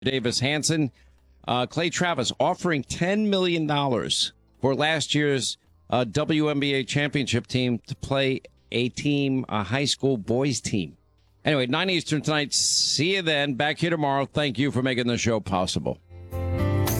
Davis Hanson. Clay Travis offering $10 million for last year's WNBA championship team to play a high school boys team. Anyway, 9 Eastern tonight. See you then. Back here tomorrow. Thank you for making the show possible.